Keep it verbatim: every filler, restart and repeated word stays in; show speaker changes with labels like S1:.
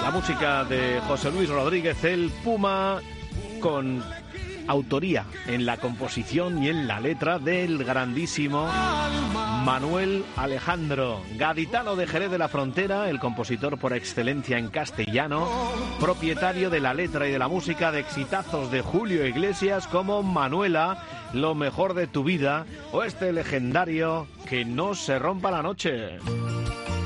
S1: La música de José Luis Rodríguez, el Puma, con autoría en la composición y en la letra del grandísimo Manuel Alejandro, gaditano de Jerez de la Frontera, el compositor por excelencia en castellano, propietario de la letra y de la música de exitazos de Julio Iglesias como Manuela, Lo mejor de tu vida, o este legendario Que no se rompa la noche.